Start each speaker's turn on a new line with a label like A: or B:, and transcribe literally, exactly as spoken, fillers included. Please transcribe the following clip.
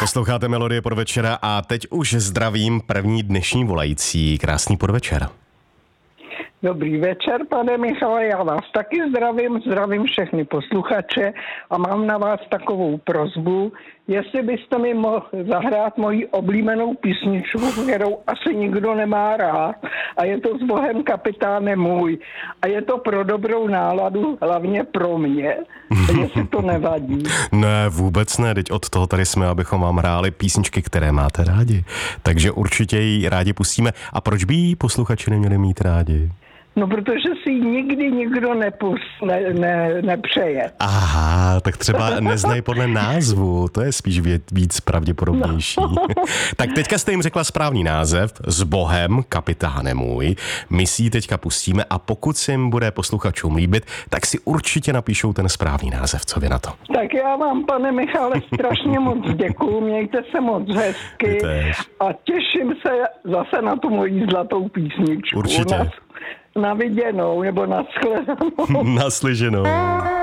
A: Posloucháte Melodie podvečera a teď už zdravím první dnešní volající. Krásný podvečer.
B: Dobrý večer, pane Michale, já vás taky zdravím, zdravím všechny posluchače a mám na vás takovou prosbu, jestli byste mi mohl zahrát moji oblíbenou písničku, kterou asi nikdo nemá rád, a je to S Bohem kapitáne můj. A je to pro dobrou náladu, hlavně pro mě, jestli to nevadí.
A: Ne, vůbec ne, teď od toho tady jsme, abychom vám hráli písničky, které máte rádi. Takže určitě ji rádi pustíme. A proč by ji posluchači neměli mít rádi?
B: No, protože si ji nikdy nikdo nepus, ne, ne, nepřeje.
A: Aha, tak třeba neznají podle názvu, to je spíš vě, víc pravděpodobnější. No. Tak teďka jste jim řekla správný název, S Bohem, kapitáne můj. My si ji teďka pustíme a pokud se jim bude posluchačům líbit, tak si určitě napíšou ten správný název. Co vy na to?
B: Tak já vám, pane Michale, strašně moc děkuju, mějte se moc hezky a těším se zase na tu moji zlatou písničku.
A: Určitě.
B: Na, na viděnou nebo na shledanou.
A: Naslyšenou.